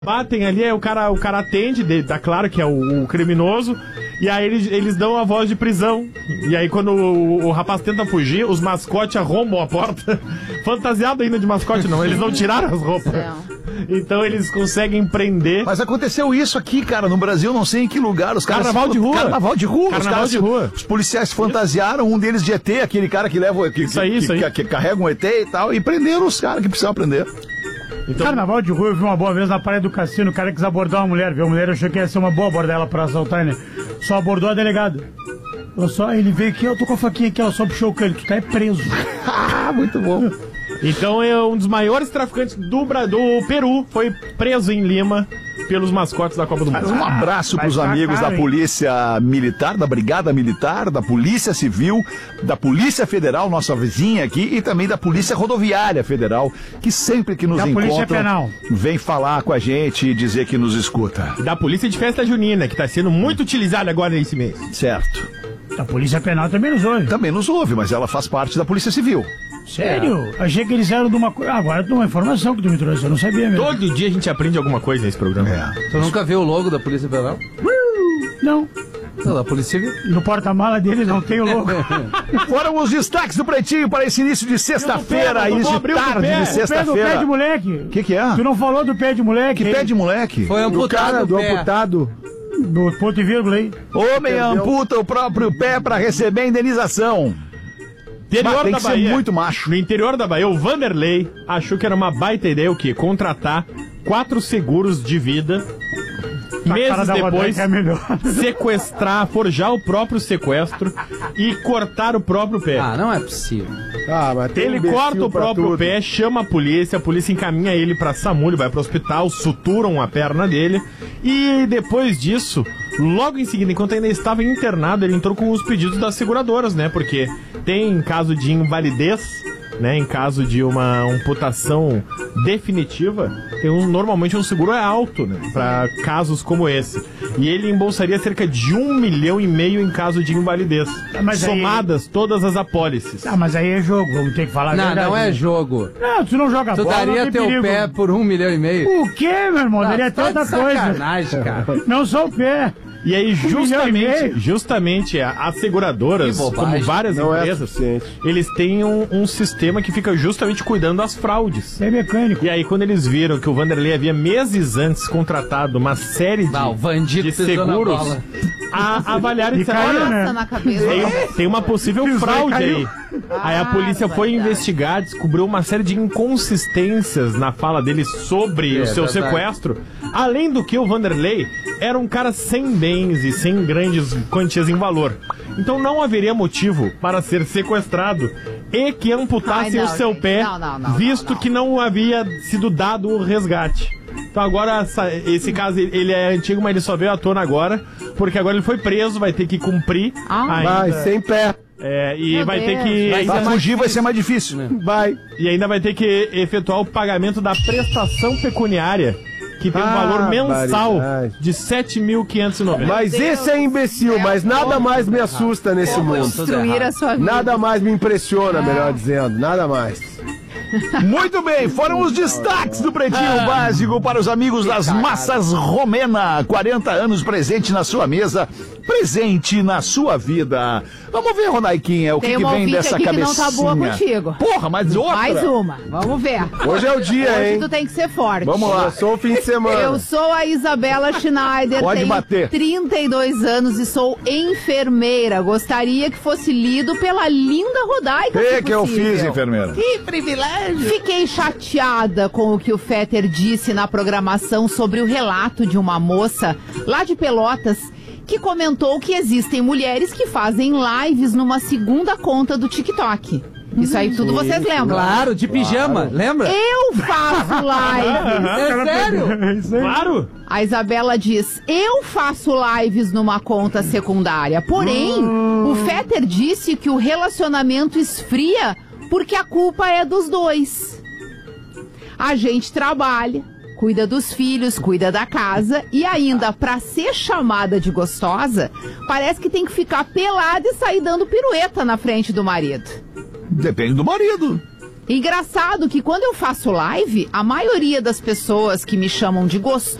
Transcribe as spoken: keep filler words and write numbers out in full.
batem ali, aí o cara, o cara atende, tá claro que é o, o criminoso, e aí eles, eles dão a voz de prisão. E aí quando o, o rapaz tenta fugir, os mascotes arrombam a porta, fantasiado ainda de mascote não, eles não tiraram as roupas. Então eles conseguem prender. Mas aconteceu isso aqui, cara, no Brasil, não sei em que lugar, os caras... Carnaval de rua. Carnaval de rua. Carnaval os caras, de rua. Os policiais fantasiaram um deles de E T, aquele cara que leva, que, isso aí, que, isso aí. que, que carrega um E T e tal, e prenderam os caras que precisavam prender. Então... Carnaval de rua, eu vi uma boa vez na praia do cassino, o cara quis abordar uma mulher, viu? A mulher achou que ia ser uma boa abordar ela pra assaltar, né? Só abordou a delegada. Ela só, ele veio aqui, eu tô com a faquinha aqui, ela só puxou o cano, tu tá é preso. Ah, muito bom. Então é um dos maiores traficantes do, do Peru, foi preso em Lima pelos mascotes da Copa do Mundo. Mas um abraço pros amigos da Polícia Militar, da Brigada Militar, da Polícia Civil, da Polícia Federal, nossa vizinha aqui, e também da Polícia Rodoviária Federal, que sempre que nos da encontram, Polícia Penal. Vem falar com a gente e dizer que nos escuta. Da Polícia de Festa Junina, que tá sendo muito utilizada agora nesse mês. Certo. A Polícia Penal também nos ouve. Também nos ouve, mas ela faz parte da Polícia Civil. Sério? É. Achei que eles eram de uma coisa. Ah, agora tem uma informação que tu me trouxe, eu não sabia mesmo. Todo dia a gente aprende alguma coisa nesse programa. É. Tu nunca viu o logo da Polícia Federal? Não. Não, da Polícia Civil. No porta-mala deles não tem o logo. Foram os destaques do Pretinho para esse início de sexta-feira, início de tarde de sexta-feira. O pé de moleque. O que que é? Tu não falou do pé de moleque? Que aí? pé de moleque? Foi amputado do amputado. Do ponto e vírgula aí. Homem amputa o próprio pé para receber indenização. Interior Bah, tem da que Bahia, ser muito macho. No interior da Bahia, o Vanderlei achou que era uma baita ideia o quê? Contratar quatro seguros de vida. A Meses depois, é melhor. sequestrar, forjar o próprio sequestro e cortar o próprio pé. Ah, não é possível. Ah, mas tem Ele imbecil corta o pra próprio tudo. pé, chama a polícia, a polícia encaminha ele pra SAMU, ele vai pro hospital, suturam a perna dele e depois disso, logo em seguida, enquanto ainda estava internado, ele entrou com os pedidos das seguradoras, né? Porque tem caso de invalidez, né? Em caso de uma amputação definitiva, tem um, normalmente um seguro é alto, né? Pra casos como esse. E ele embolsaria cerca de um milhão e meio em caso de invalidez. Mas somadas aí... todas as apólices. Ah, mas aí é jogo, vamos ter que falar a Não, verdade. não é jogo. Não, tu não joga Tu bola, daria não tem teu perigo. pé por um milhão e meio? O quê, meu irmão? Daria tá tanta de coisa. sacanagem, cara. Não só o pé. E aí, Um milhão e justamente, meio? justamente as seguradoras, Que bobagem. como várias Não é empresas, suficiente. eles têm um, um sistema que fica justamente cuidando das fraudes. É mecânico. E aí, quando eles viram que o Vanderlei havia meses antes contratado uma série de, Não, o Vandito de pisou na seguros, bola. a, avaliaram e E disseram, caiu, olha, né? na cabeça. tem, tem uma possível Pisou e fraude caiu. aí. Aí a polícia foi investigar, descobriu uma série de inconsistências na fala dele sobre É, o seu verdade. sequestro. Além do que, o Vanderlei era um cara sem bens e sem grandes quantias em valor. Então não haveria motivo para ser sequestrado e que amputassem Ai, não, o seu gente. pé, Não, não, não, visto não, não. que não havia sido dado o resgate. Então agora, essa- esse caso, ele é antigo, mas ele só veio à tona agora, porque agora ele foi preso, vai ter que cumprir Ah. ainda. Vai, sem pé. É, e Meu vai Deus. ter que... Vai ainda Pra vai- fugir vai ser mais difícil. Vai. E ainda vai ter que efetuar o pagamento da prestação pecuniária, que tem um Ah, valor mensal barbaridade. de sete mil quinhentos e noventa. Mas Deus esse é imbecil, do céu. mas nada mais me assusta nesse Como mundo. tudo Destruir errado. a sua vida. Nada mais me impressiona, melhor dizendo. Nada mais. Muito bem, foram os destaques do Pretinho Básico para os amigos das Massas Romena. quarenta anos presente na sua mesa, presente na sua vida. Vamos ver, Ronaiquinha, o que, Tem que uma vem ouvinte dessa aqui que cabecinha. não tá boa contigo. Porra, mas outra. Mais uma. Vamos ver. Hoje é o dia, Hoje hein? tu tem que ser forte. Vamos lá. Começou o fim de semana. Eu sou a Isabela Schneider, Pode tenho bater. trinta e dois anos e sou enfermeira. Gostaria que fosse lido pela linda Rodaica. O que, se que eu possível. fiz, enfermeira? Que privilégio! Fiquei chateada com o que o Fetter disse na programação sobre o relato de uma moça lá de Pelotas que comentou que existem mulheres que fazem lives numa segunda conta do TikTok. Isso aí tudo vocês lembram? Claro, de pijama, lembra? Eu faço lives. É sério? É isso aí. Claro! A Isabela diz, eu faço lives numa conta secundária. Porém, o Fetter disse que o relacionamento esfria porque a culpa é dos dois. A gente trabalha, cuida dos filhos, cuida da casa e ainda, pra ser chamada de gostosa, parece que tem que ficar pelada e sair dando pirueta na frente do marido. Depende do marido. Engraçado que quando eu faço live, a maioria das pessoas que me chamam de gostoso